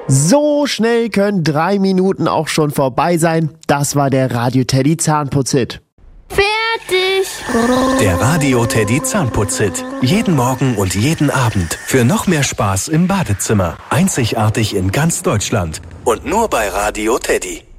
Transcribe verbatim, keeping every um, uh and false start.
So schnell können drei Minuten auch schon vorbei sein. Das war der Radio Teddy Zahnputz-Hit. Fertig! Der Radio Teddy Zahnputz-Hit. Jeden Morgen und jeden Abend. Für noch mehr Spaß im Badezimmer. Einzigartig in ganz Deutschland. Und nur bei Radio Teddy.